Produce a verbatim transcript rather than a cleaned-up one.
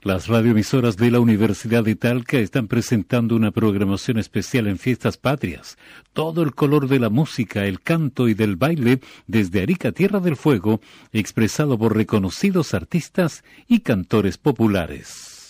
Las radioemisoras de la Universidad de Talca están presentando una programación especial en Fiestas Patrias. Todo el color de la música, el canto y del baile desde Arica, Tierra del Fuego, expresado por reconocidos artistas y cantores populares.